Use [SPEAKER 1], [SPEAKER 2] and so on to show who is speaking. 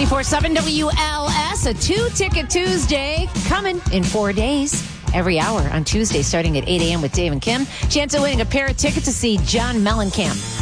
[SPEAKER 1] 94.7 WLS, a 2-ticket Tuesday coming in 4 days. Every hour on Tuesday starting at 8 a.m. with Dave and Kim. Chance of winning a pair of tickets to see John Mellencamp.